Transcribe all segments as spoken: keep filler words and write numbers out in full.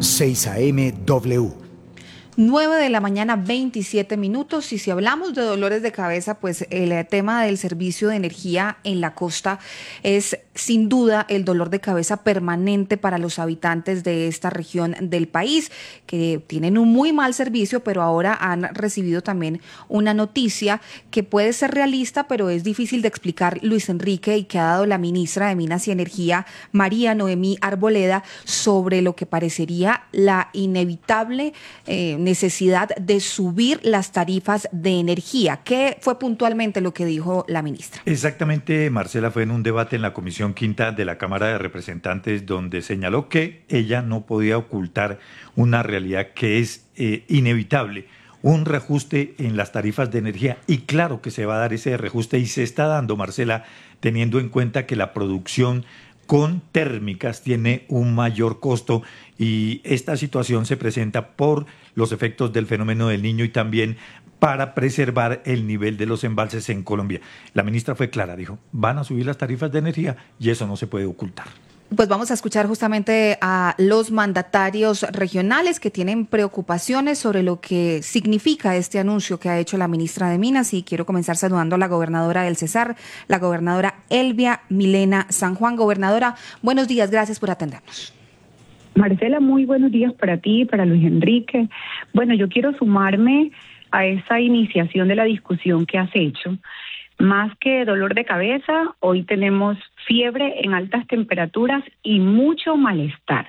seis A M W. nueve de la mañana, veintisiete minutos. Y si hablamos de dolores de cabeza, pues el tema del servicio de energía en la costa es sin duda el dolor de cabeza permanente para los habitantes de esta región del país, que tienen un muy mal servicio, pero ahora han recibido también una noticia que puede ser realista, pero es difícil de explicar, Luis Enrique, y que ha dado la ministra de Minas y Energía, María Noemí Arboleda, sobre lo que parecería la inevitable eh, necesidad de subir las tarifas de energía. ¿Qué fue puntualmente lo que dijo la ministra? Exactamente, Marcela, fue en un debate en la Comisión Quinta de la Cámara de Representantes donde señaló que ella no podía ocultar una realidad que es eh, inevitable, un reajuste en las tarifas de energía. Y claro que se va a dar ese reajuste y se está dando, Marcela, teniendo en cuenta que la producción con térmicas tiene un mayor costo y esta situación se presenta por los efectos del fenómeno del Niño y también para preservar el nivel de los embalses en Colombia. La ministra fue clara, dijo, van a subir las tarifas de energía y eso no se puede ocultar. Pues vamos a escuchar justamente a los mandatarios regionales que tienen preocupaciones sobre lo que significa este anuncio que ha hecho la ministra de Minas, y quiero comenzar saludando a la gobernadora del Cesar, la gobernadora Elvia Milena San Juan. Gobernadora, buenos días, gracias por atendernos. Marcela, muy buenos días para ti y para Luis Enrique. Bueno, yo quiero sumarme a esa iniciación de la discusión que has hecho. Más que dolor de cabeza, hoy tenemos fiebre en altas temperaturas y mucho malestar.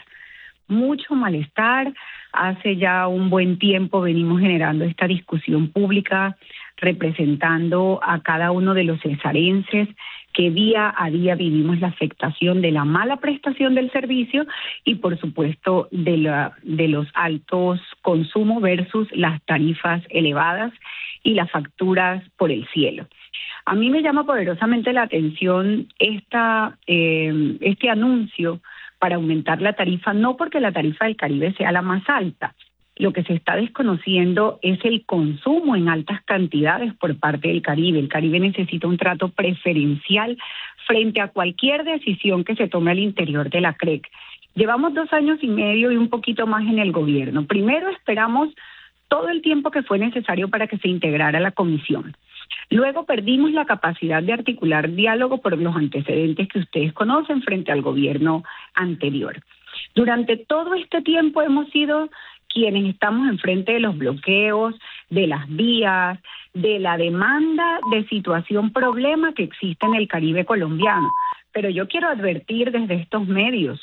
Mucho malestar. Hace ya un buen tiempo venimos generando esta discusión pública, representando a cada uno de los cesarenses que día a día vivimos la afectación de la mala prestación del servicio y, por supuesto, de, la, de los altos consumos versus las tarifas elevadas y las facturas por el cielo. A mí me llama poderosamente la atención esta, eh, este anuncio para aumentar la tarifa, no porque la tarifa del Caribe sea la más alta. Lo que se está desconociendo es el consumo en altas cantidades por parte del Caribe. El Caribe necesita un trato preferencial frente a cualquier decisión que se tome al interior de la C R E C. Llevamos dos años y medio y un poquito más en el gobierno. Primero esperamos todo el tiempo que fue necesario para que se integrara la comisión. Luego perdimos la capacidad de articular diálogo por los antecedentes que ustedes conocen frente al gobierno anterior. Durante todo este tiempo hemos sido quienes estamos enfrente de los bloqueos, de las vías, de la demanda de situación problema que existe en el Caribe colombiano. Pero yo quiero advertir desde estos medios,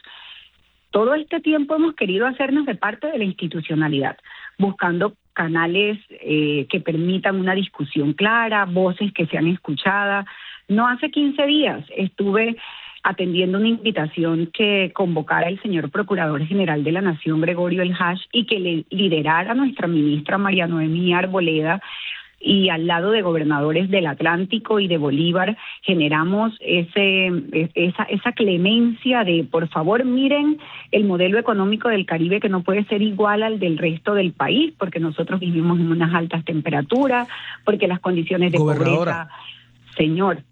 todo este tiempo hemos querido hacernos de parte de la institucionalidad, buscando canales eh, que permitan una discusión clara, voces que sean escuchadas. No hace quince días estuve atendiendo una invitación que convocara el señor Procurador General de la Nación, Gregorio El Hash, y que le liderara nuestra ministra María Noemí Arboleda, y al lado de gobernadores del Atlántico y de Bolívar generamos ese esa esa clemencia de, por favor, miren el modelo económico del Caribe, que no puede ser igual al del resto del país, porque nosotros vivimos en unas altas temperaturas, porque las condiciones de pobreza, señor.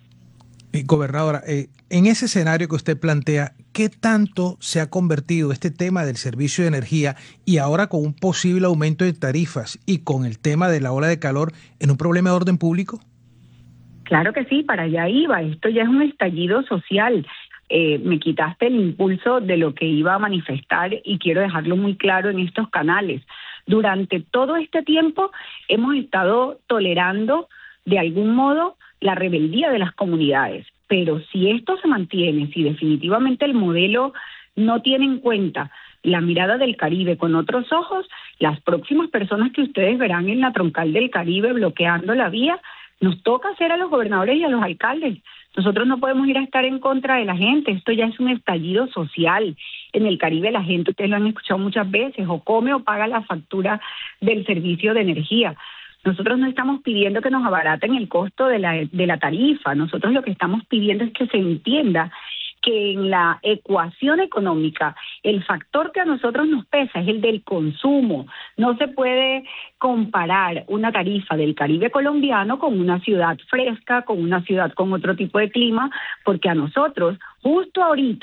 Eh, gobernadora, eh, en ese escenario que usted plantea, ¿qué tanto se ha convertido este tema del servicio de energía y ahora con un posible aumento de tarifas y con el tema de la ola de calor en un problema de orden público? Claro que sí, para allá iba. Esto ya es un estallido social. Eh, me quitaste el impulso de lo que iba a manifestar y quiero dejarlo muy claro en estos canales. Durante todo este tiempo hemos estado tolerando de algún modo la rebeldía de las comunidades, pero si esto se mantiene, si definitivamente el modelo no tiene en cuenta la mirada del Caribe con otros ojos, las próximas personas que ustedes verán en la troncal del Caribe bloqueando la vía, nos toca hacer a los gobernadores y a los alcaldes. Nosotros no podemos ir a estar en contra de la gente, esto ya es un estallido social. En el Caribe la gente, ustedes lo han escuchado muchas veces, o come o paga la factura del servicio de energía. Nosotros no estamos pidiendo que nos abaraten el costo de la, de la tarifa. Nosotros lo que estamos pidiendo es que se entienda que en la ecuación económica el factor que a nosotros nos pesa es el del consumo. No se puede comparar una tarifa del Caribe colombiano con una ciudad fresca, con una ciudad con otro tipo de clima, porque a nosotros, justo ahorita,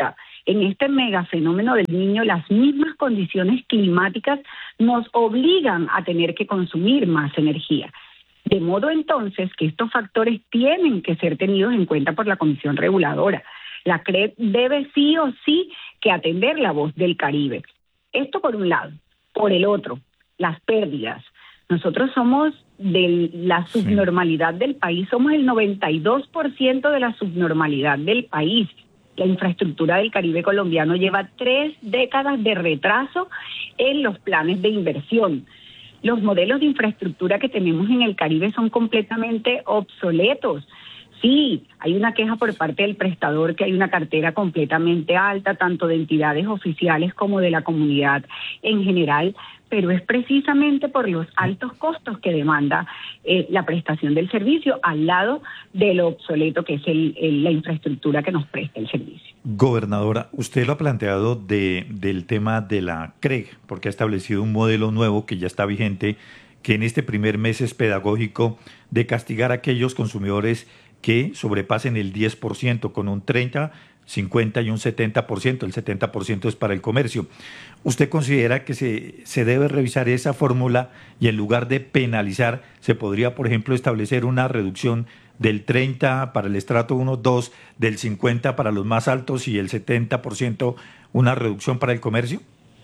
En este mega fenómeno del Niño, las mismas condiciones climáticas nos obligan a tener que consumir más energía. De modo entonces que estos factores tienen que ser tenidos en cuenta por la Comisión Reguladora. La C R E P debe sí o sí que atender la voz del Caribe. Esto por un lado. Por el otro, las pérdidas. Nosotros somos de la subnormalidad del país, somos el noventa y dos por ciento de la subnormalidad del país. La infraestructura del Caribe colombiano lleva tres décadas de retraso en los planes de inversión. Los modelos de infraestructura que tenemos en el Caribe son completamente obsoletos. Sí, hay una queja por parte del prestador que hay una cartera completamente alta, tanto de entidades oficiales como de la comunidad en general, pero es precisamente por los altos costos que demanda eh, la prestación del servicio al lado de lo obsoleto que es el, el, la infraestructura que nos presta el servicio. Gobernadora, usted lo ha planteado de, del tema de la C R E G, porque ha establecido un modelo nuevo que ya está vigente, que en este primer mes es pedagógico, de castigar a aquellos consumidores que sobrepasen el diez por ciento con un treinta, cincuenta y un setenta por ciento. El setenta por ciento es para el comercio. ¿Usted considera que se, se debe revisar esa fórmula y en lugar de penalizar, se podría, por ejemplo, establecer una reducción del treinta para el estrato uno, dos, del cincuenta para los más altos y el setenta por ciento una reducción para el comercio?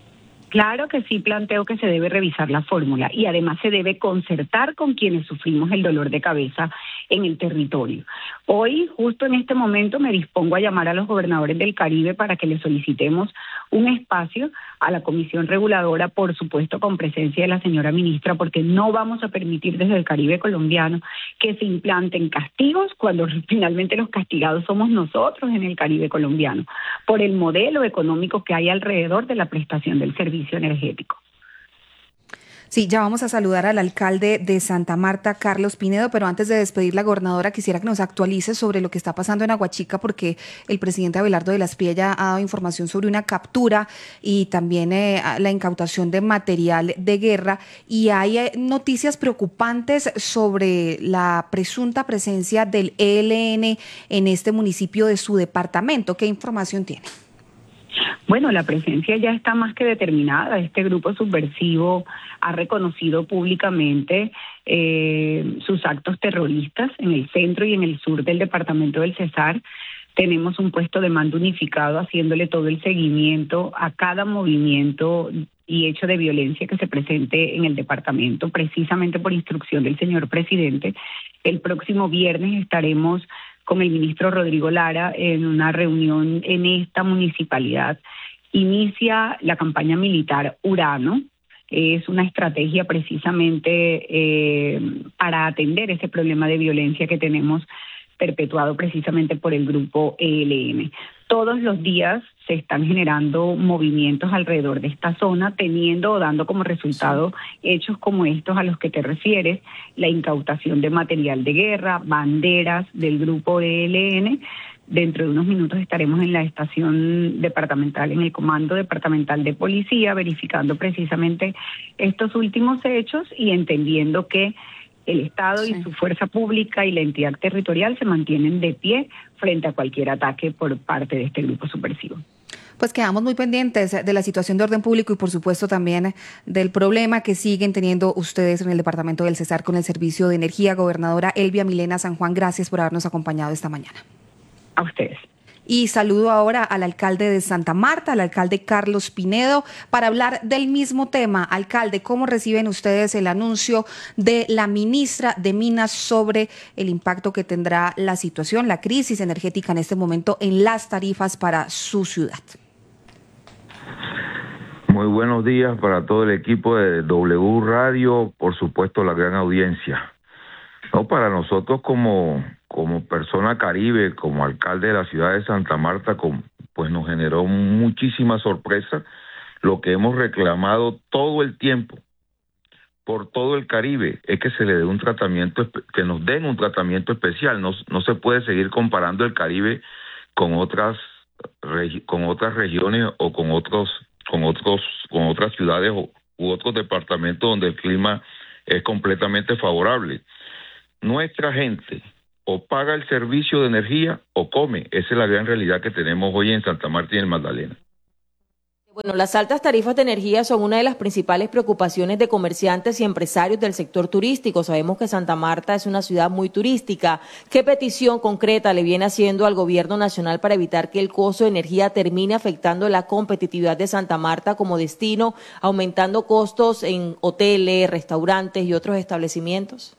Claro que sí planteo que se debe revisar la fórmula y además se debe concertar con quienes sufrimos el dolor de cabeza en el territorio. Hoy, justo en este momento, me dispongo a llamar a los gobernadores del Caribe para que les solicitemos un espacio a la Comisión Reguladora, por supuesto con presencia de la señora ministra, porque no vamos a permitir desde el Caribe colombiano que se implanten castigos cuando finalmente los castigados somos nosotros en el Caribe colombiano, por el modelo económico que hay alrededor de la prestación del servicio energético. Sí, ya vamos a saludar al alcalde de Santa Marta, Carlos Pinedo, pero antes de despedir la gobernadora quisiera que nos actualice sobre lo que está pasando en Aguachica, porque el presidente Abelardo de la Espriella ha dado información sobre una captura y también eh, la incautación de material de guerra, y hay eh, noticias preocupantes sobre la presunta presencia del E L N en este municipio de su departamento. ¿Qué información tiene? Bueno, la presencia ya está más que determinada. Este grupo subversivo ha reconocido públicamente eh, sus actos terroristas en el centro y en el sur del departamento del Cesar. Tenemos un puesto de mando unificado haciéndole todo el seguimiento a cada movimiento y hecho de violencia que se presente en el departamento, precisamente por instrucción del señor presidente. El próximo viernes estaremos con el ministro Rodrigo Lara en una reunión en esta municipalidad. Inicia la campaña militar Urano. Es una estrategia precisamente eh, para atender ese problema de violencia que tenemos perpetuado precisamente por el grupo E L N. Todos los días se están generando movimientos alrededor de esta zona, teniendo o dando como resultado hechos como estos a los que te refieres, la incautación de material de guerra, banderas del grupo E L N. Dentro de unos minutos estaremos en la estación departamental, en el comando departamental de policía, verificando precisamente estos últimos hechos y entendiendo que el Estado sí. y su fuerza pública y la entidad territorial se mantienen de pie frente a cualquier ataque por parte de este grupo subversivo. Pues quedamos muy pendientes de la situación de orden público y por supuesto también del problema que siguen teniendo ustedes en el departamento del Cesar con el servicio de energía. Gobernadora Elvia Milena San Juan, gracias por habernos acompañado esta mañana. A ustedes. Y saludo ahora al alcalde de Santa Marta, al alcalde Carlos Pinedo, para hablar del mismo tema. Alcalde, ¿cómo reciben ustedes el anuncio de la ministra de Minas sobre el impacto que tendrá la situación, la crisis energética en este momento en las tarifas para su ciudad? Muy buenos días para todo el equipo de W Radio, por supuesto la gran audiencia. No, para nosotros como, como persona caribe, como alcalde de la ciudad de Santa Marta, con, pues nos generó muchísima sorpresa lo que hemos reclamado todo el tiempo por todo el Caribe, es que se le dé un tratamiento, que nos den un tratamiento especial. No, no se puede seguir comparando el Caribe con otras con otras regiones o con otros con otros con otras ciudades u, u otros departamentos donde el clima es completamente favorable. Nuestra gente, o paga el servicio de energía o come. Esa es la gran realidad que tenemos hoy en Santa Marta y en el Magdalena. Bueno, las altas tarifas de energía son una de las principales preocupaciones de comerciantes y empresarios del sector turístico. Sabemos que Santa Marta es una ciudad muy turística. ¿Qué petición concreta le viene haciendo al gobierno nacional para evitar que el costo de energía termine afectando la competitividad de Santa Marta como destino, aumentando costos en hoteles, restaurantes y otros establecimientos?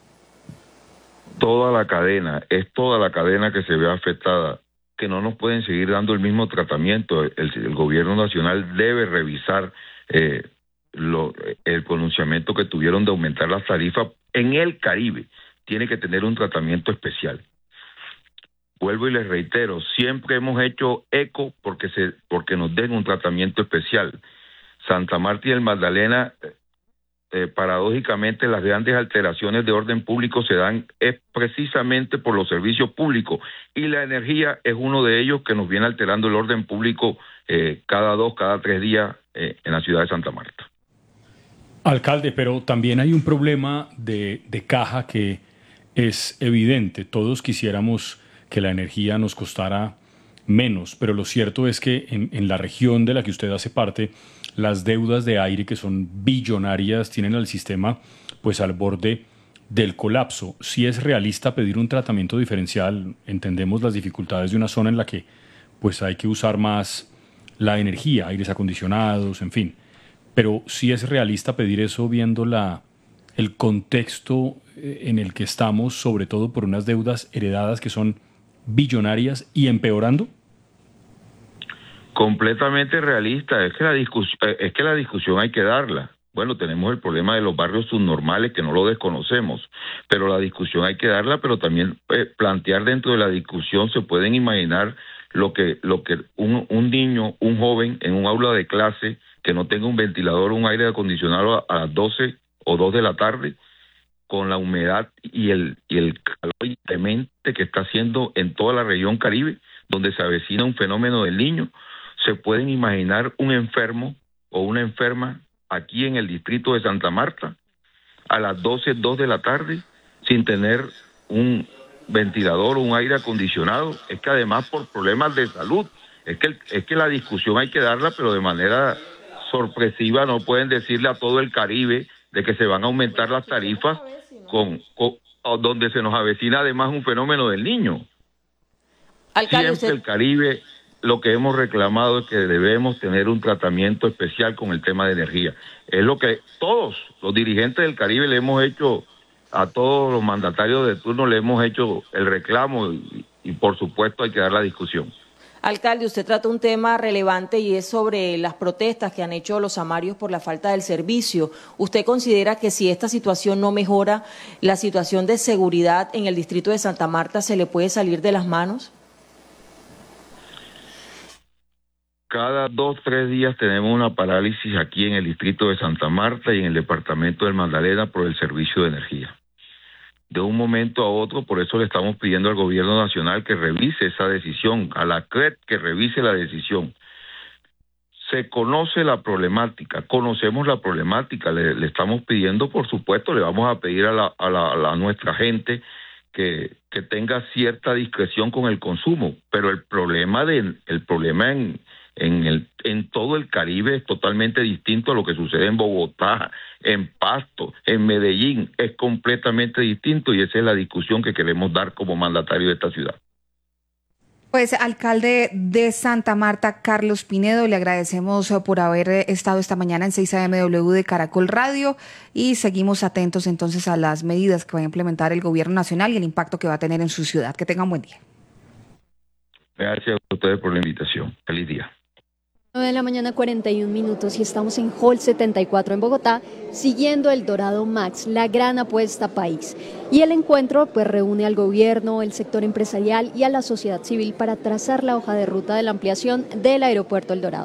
Toda la cadena, es toda la cadena que se ve afectada, que no nos pueden seguir dando el mismo tratamiento. El, el gobierno nacional debe revisar eh, lo, el pronunciamiento que tuvieron de aumentar las tarifas en el Caribe. Tiene que tener un tratamiento especial. Vuelvo y les reitero, siempre hemos hecho eco porque, se, porque nos den un tratamiento especial. Santa Marta y el Magdalena, Eh, paradójicamente, las grandes alteraciones de orden público se dan es precisamente por los servicios públicos, y la energía es uno de ellos que nos viene alterando el orden público eh, cada dos, cada tres días eh, en la ciudad de Santa Marta. Alcalde, pero también hay un problema de, de caja que es evidente. Todos quisiéramos que la energía nos costara menos, pero lo cierto es que en, en la región de la que usted hace parte, las deudas de aire, que son billonarias, tienen al sistema pues al borde del colapso. Si es realista pedir un tratamiento diferencial, entendemos las dificultades de una zona en la que pues hay que usar más la energía, aires acondicionados, en fin. Pero si es realista pedir eso viendo la, el contexto en el que estamos, sobre todo por unas deudas heredadas que son billonarias y empeorando. Completamente realista. Es que la discusión, es que la discusión hay que darla. Bueno, tenemos el problema de los barrios subnormales que no lo desconocemos, pero la discusión hay que darla, pero también eh, plantear dentro de la discusión, se pueden imaginar lo que lo que un, un niño, un joven en un aula de clase que no tenga un ventilador o un aire acondicionado a, a las doce o dos de la tarde, con la humedad y el y el calor inclemente que está haciendo en toda la región Caribe, donde se avecina un fenómeno del Niño. Se pueden imaginar un enfermo o una enferma aquí en el distrito de Santa Marta a las doce, dos de la tarde sin tener un ventilador o un aire acondicionado. Es que además por problemas de salud, es que, es que la discusión hay que darla, pero de manera sorpresiva. No pueden decirle a todo el Caribe de que se van a aumentar las tarifas con, con donde se nos avecina además un fenómeno del Niño. Alcalde, Siempre usted... el Caribe, lo que hemos reclamado es que debemos tener un tratamiento especial con el tema de energía. Es lo que todos los dirigentes del Caribe le hemos hecho, a todos los mandatarios de turno le hemos hecho el reclamo, y, y por supuesto hay que dar la discusión. Alcalde, usted trata un tema relevante y es sobre las protestas que han hecho los samarios por la falta del servicio. ¿Usted considera que si esta situación no mejora, la situación de seguridad en el distrito de Santa Marta se le puede salir de las manos? Cada dos, tres días tenemos una parálisis aquí en el distrito de Santa Marta y en el departamento del Magdalena por el servicio de energía. De un momento a otro, por eso le estamos pidiendo al gobierno nacional que revise esa decisión, a la C R E T que revise la decisión. Se conoce la problemática, conocemos la problemática, le, le estamos pidiendo, por supuesto, le vamos a pedir a, la, a, la, a la, nuestra gente que, que tenga cierta discreción con el consumo, pero el problema, de, el problema en... En, el, en todo el Caribe es totalmente distinto a lo que sucede en Bogotá, en Pasto, en Medellín. Es completamente distinto y esa es la discusión que queremos dar como mandatario de esta ciudad. Pues, alcalde de Santa Marta, Carlos Pinedo, le agradecemos por haber estado esta mañana en seis A M W de Caracol Radio y seguimos atentos entonces a las medidas que va a implementar el gobierno nacional y el impacto que va a tener en su ciudad. Que tengan buen día. Gracias a ustedes por la invitación. Feliz día. nueve de la mañana, cuarenta y un minutos, y estamos en Hall setenta y cuatro en Bogotá, siguiendo el Dorado Max, la gran apuesta país. Y el encuentro pues reúne al gobierno, el sector empresarial y a la sociedad civil para trazar la hoja de ruta de la ampliación del aeropuerto El Dorado.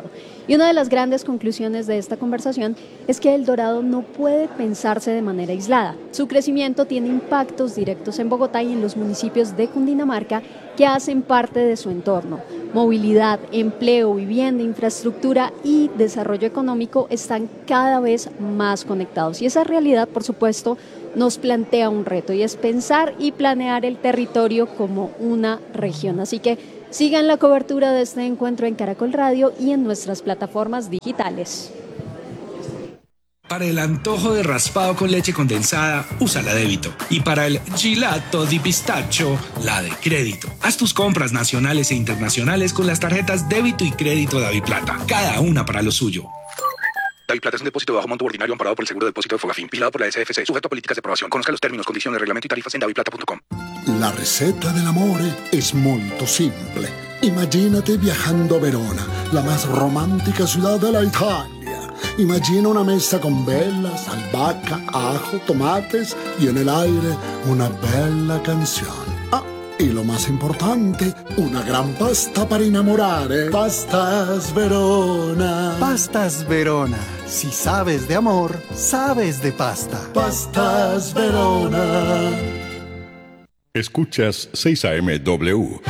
Y una de las grandes conclusiones de esta conversación es que El Dorado no puede pensarse de manera aislada. Su crecimiento tiene impactos directos en Bogotá y en los municipios de Cundinamarca que hacen parte de su entorno. Movilidad, empleo, vivienda, infraestructura y desarrollo económico están cada vez más conectados. Y esa realidad, por supuesto, nos plantea un reto y es pensar y planear el territorio como una región. Así que sigan la cobertura de este encuentro en Caracol Radio y en nuestras plataformas digitales. Para el antojo de raspado con leche condensada, usa la débito. Y para el gelato di pistacho, la de crédito. Haz tus compras nacionales e internacionales con las tarjetas débito y crédito DaviPlata. Cada una para lo suyo. DaviPlata es un depósito de bajo monto ordinario amparado por el seguro de depósito de Fogafín, vigilado por la S F C, sujeto a políticas de aprobación. Conozca los términos, condiciones, reglamento y tarifas en daviplata punto com. La ricetta dell'amore es molto simple. Imagínate viajando a Verona, la más romántica ciudad de la Italia. Imagina una mesa con velas, albahaca, ajo, tomates y en el aire una bella canción. Ah, y lo más importante, una gran pasta para enamorare. Pastas Verona. Pastas Verona. Si sabes de amor, sabes de pasta. Pastas Verona. Escuchas seis A M W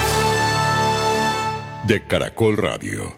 de Caracol Radio.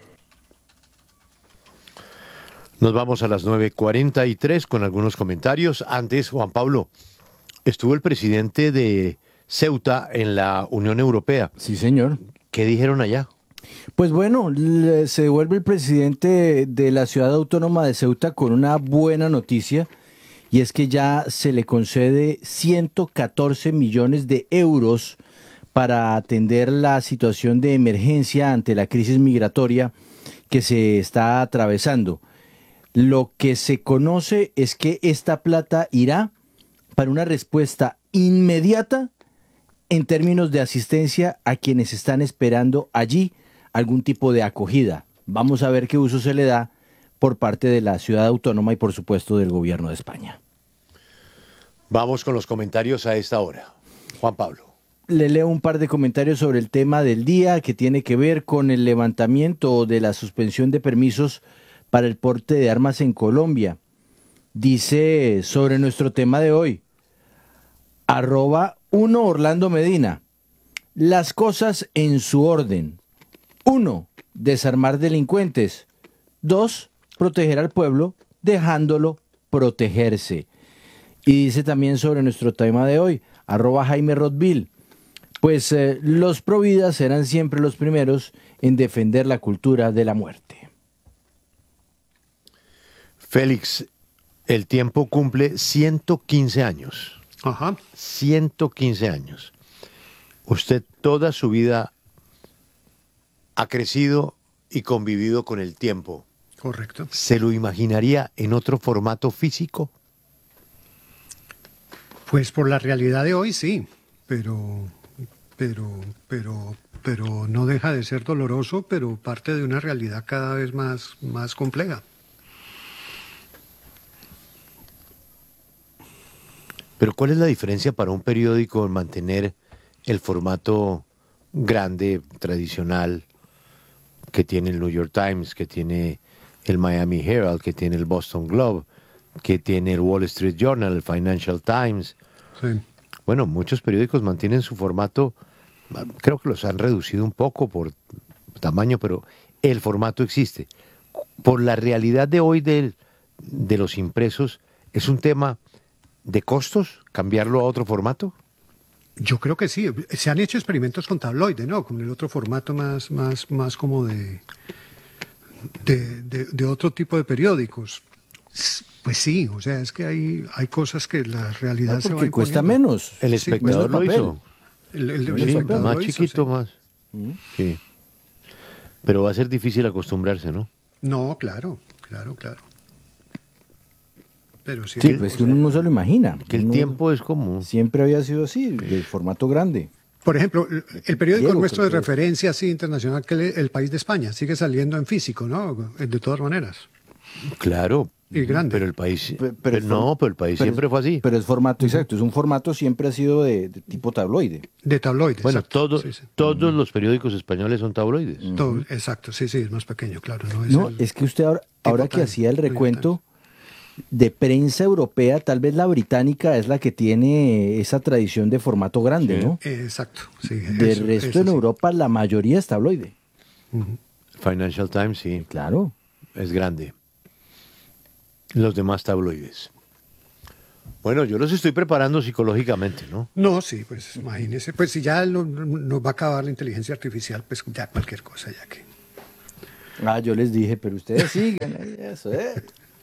Nos vamos a las nueve cuarenta y tres con algunos comentarios. Antes, Juan Pablo, estuvo el presidente de Ceuta en la Unión Europea. Sí, señor. ¿Qué dijeron allá? Pues bueno, se devuelve el presidente de la ciudad autónoma de Ceuta con una buena noticia, y es que ya se le concede ciento catorce millones de euros para atender la situación de emergencia ante la crisis migratoria que se está atravesando. Lo que se conoce es que esta plata irá para una respuesta inmediata en términos de asistencia a quienes están esperando allí algún tipo de acogida. Vamos a ver qué uso se le da por parte de la ciudad autónoma y por supuesto del gobierno de España. Vamos con los comentarios a esta hora. Juan Pablo. Le leo un par de comentarios sobre el tema del día que tiene que ver con el levantamiento de la suspensión de permisos para el porte de armas en Colombia. Dice sobre nuestro tema de hoy, arroba uno Orlando Medina, las cosas en su orden. Uno, desarmar delincuentes. Dos, proteger al pueblo dejándolo protegerse. Y dice también sobre nuestro tema de hoy, arroba Jaime Rothville, pues eh, los providas serán siempre los primeros en defender la cultura de la muerte. Félix, el tiempo cumple ciento quince años. Ajá. ciento quince años. Usted toda su vida ha crecido y convivido con el tiempo. Correcto. ¿Se lo imaginaría en otro formato físico? Pues por la realidad de hoy sí, pero, pero, pero, pero no deja de ser doloroso, pero parte de una realidad cada vez más, más compleja. Pero ¿cuál es la diferencia para un periódico en mantener el formato grande, tradicional, que tiene el New York Times, que tiene el Miami Herald, que tiene el Boston Globe, que tiene el Wall Street Journal, el Financial Times? Sí. Bueno, muchos periódicos mantienen su formato, creo que los han reducido un poco por tamaño, pero el formato existe. Por la realidad de hoy del, de los impresos, ¿es un tema de costos cambiarlo a otro formato? Yo creo que sí. Se han hecho experimentos con tabloide, ¿no? Con el otro formato más, más, más como de, de, de, de otro tipo de periódicos. Pues sí, o sea, es que hay, hay cosas que la realidad no, se va porque cuesta imponiendo. menos. El espectador sí, lo hizo. El, el, el sí, espectador más lo hizo, chiquito, sí. más. Sí. Pero va a ser difícil acostumbrarse, ¿no? No, claro, claro, claro. Pero sí, sí, pues que uno no se lo imagina. Que el uno tiempo es como... Siempre había sido así, de formato grande. Por ejemplo, el periódico Diego, nuestro de pero... referencia así internacional, que es El País de España, sigue saliendo en físico, ¿no? De todas maneras. Claro, y grande. Pero el país, Pero, pero no, pero el país pero siempre es- fue así. Pero es formato, exacto, es un formato siempre ha sido de, de tipo tabloide. De tabloide. Bueno, exacto, todo- sí, sí. todos los periódicos españoles son tabloides. Todo- exacto, sí, sí, es más pequeño, claro. No, es, No, el- es que usted ahora, ahora que Time, hacía el New York recuento de prensa europea, tal vez la británica es la que tiene esa tradición de formato grande, ¿no? eh, exacto, sí. De eso- resto eso en sí. Europa la mayoría es tabloide. Ujú. Financial Times, sí, Claro. es grande. Los demás tabloides. Bueno, yo los estoy preparando psicológicamente, ¿no? No, sí, pues imagínese, pues si ya lo- nos va a acabar la inteligencia artificial, pues ya cualquier cosa, ya que... Ah, yo les dije, pero ustedes siguen ahí, eso, ¿eh?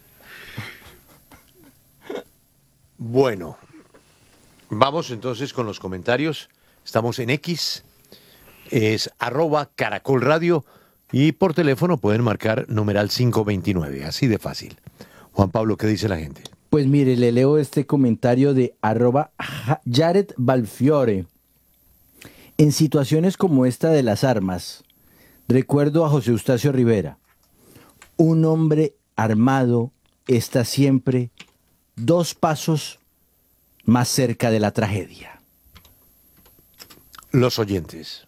Bueno, vamos entonces con los comentarios. Estamos en X, es arroba Caracol Radio y por teléfono pueden marcar numeral cinco veintinueve, así de fácil. Juan Pablo, ¿qué dice la gente? Pues mire, le leo este comentario de arroba Ja- Jared Balfiore. En situaciones como esta de las armas, recuerdo a José Eustacio Rivera. Un hombre armado está siempre dos pasos más cerca de la tragedia. Los oyentes.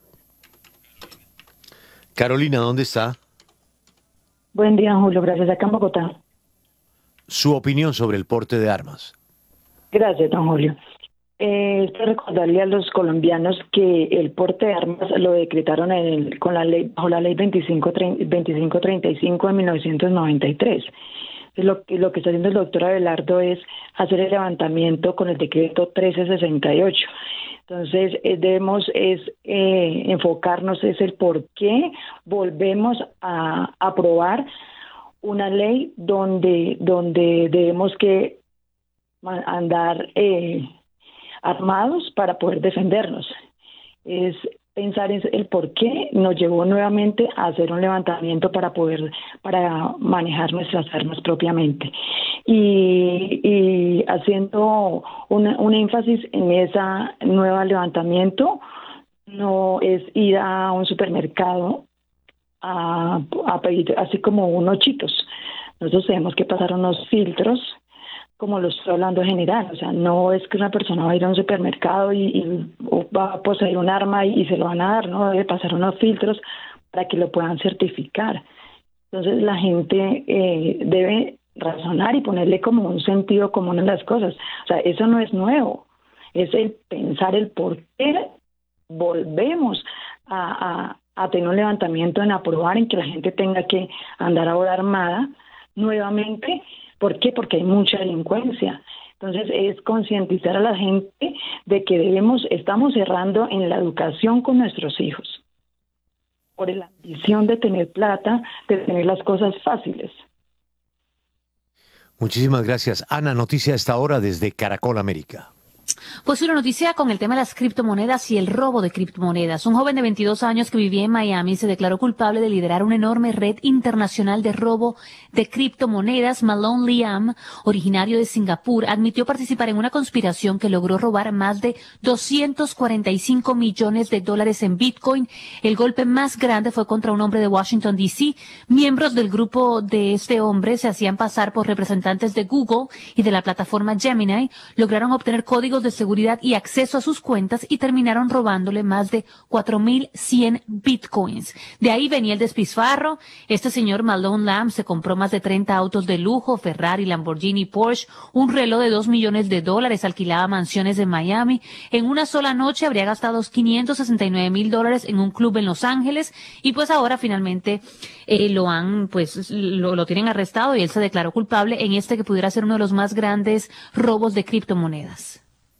Carolina, ¿dónde está? Buen día, Julio. Gracias. Acá en Bogotá. Su opinión sobre el porte de armas. Gracias, don Julio. Eh, es para recordarle a los colombianos que el porte de armas lo decretaron en el- con la ley, bajo la ley veinticinco treinta y cinco de mil novecientos noventa y tres. Lo, que- lo que está haciendo el doctor Abelardo es hacer el levantamiento con el decreto trece sesenta y ocho. Entonces, eh, debemos es eh, enfocarnos es el por qué volvemos a aprobar una ley donde donde debemos que ma- andar eh, armados para poder defendernos. Es pensar en el por qué nos llevó nuevamente a hacer un levantamiento para poder para manejar nuestras armas propiamente y, y haciendo una- un énfasis en ese nuevo levantamiento. No es ir a un supermercado a, a pedir así como unos chitos. Nosotros tenemos que pasar unos filtros, como lo estoy hablando en general. O sea, no es que una persona va a ir a un supermercado y, y o va a poseer un arma y, y se lo van a dar, ¿no? Debe pasar unos filtros para que lo puedan certificar. Entonces la gente eh, debe razonar y ponerle como un sentido común a las cosas. O sea, eso no es nuevo. Es el pensar el por qué volvemos a, a a tener un levantamiento en aprobar en que la gente tenga que andar ahora armada nuevamente. ¿Por qué? Porque hay mucha delincuencia. Entonces es concientizar a la gente de que debemos, estamos cerrando en la educación con nuestros hijos por la ambición de tener plata, de tener las cosas fáciles. Muchísimas gracias. Ana, noticia a esta hora desde Caracol América. Pues una noticia con el tema de las criptomonedas y el robo de criptomonedas. Un joven de veintidós años que vivía en Miami se declaró culpable de liderar una enorme red internacional de robo de criptomonedas. Malone Liam, originario de Singapur, admitió participar en una conspiración que logró robar más de doscientos cuarenta y cinco millones de dólares en Bitcoin. El golpe más grande fue contra un hombre de Washington, D C Miembros del grupo de este hombre se hacían pasar por representantes de Google y de la plataforma Gemini. Lograron obtener códigos de seguridad y acceso a sus cuentas y terminaron robándole más de cuatro mil cien bitcoins. De ahí venía el despilfarro. Este señor Malone Lamb se compró más de treinta autos de lujo, Ferrari, Lamborghini, Porsche, un reloj de dos millones de dólares, alquilaba mansiones en Miami. En una sola noche habría gastado quinientos sesenta y nueve mil dólares en un club en Los Ángeles y pues ahora finalmente eh, lo han, pues lo, lo tienen arrestado y él se declaró culpable en este que pudiera ser uno de los más grandes robos de criptomonedas.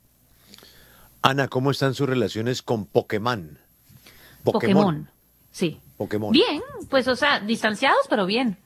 Ana, ¿cómo están sus relaciones con Pokémon? Pokémon. Sí. Pokémon. Bien, pues o sea, distanciados, pero bien.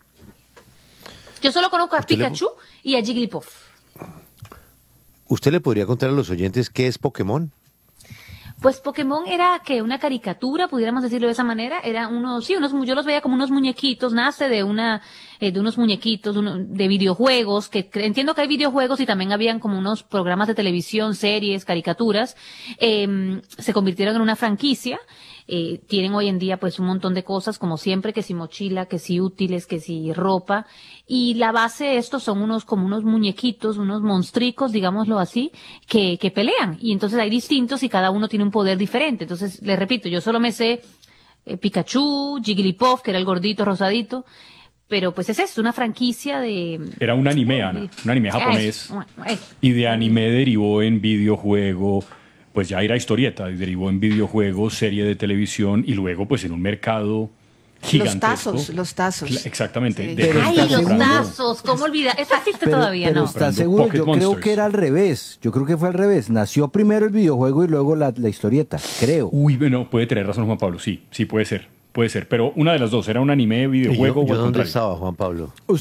Yo solo conozco a Pikachu le... y a Jigglypuff. ¿Usted le podría contar a los oyentes qué es Pokémon? Pues Pokémon era que una caricatura, pudiéramos decirlo de esa manera, era unos, sí, unos, yo los veía como unos muñequitos, nace de una eh, de unos muñequitos, de, uno- de videojuegos, que cre- entiendo que hay videojuegos y también habían como unos programas de televisión, series, caricaturas, eh, se convirtieron en una franquicia. Eh, tienen hoy en día pues un montón de cosas, como siempre, que si mochila, que si útiles, que si ropa, y la base de estos son unos como unos muñequitos, unos monstricos, digámoslo así, que, que pelean, y entonces hay distintos y cada uno tiene un poder diferente. Entonces, les repito, yo solo me sé eh, Pikachu, Jigglypuff, que era el gordito rosadito, pero pues es esto, una franquicia de... Era un anime, Ana, un anime japonés. Eso, eso. Y de anime derivó en videojuego, pues ya era historieta, y derivó en videojuego, serie de televisión y luego pues en un mercado Los gigantesco. tazos, los tazos. Cla- Exactamente. Sí. de Pero Ay, gente está los seguro. comprando. tazos, ¿cómo olvidar? Eso existe Pero, todavía, pero ¿no? está Comprando seguro, Pocket yo creo Monsters. que era al revés. Yo creo que fue al revés. Nació primero el videojuego y luego la, la historieta, creo. Uy, bueno, puede tener razón Juan Pablo, sí, sí puede ser, puede ser. Pero una de las dos, ¿era un anime, ¿Y yo, videojuego o yo al dónde contrario? estaba, Juan Pablo?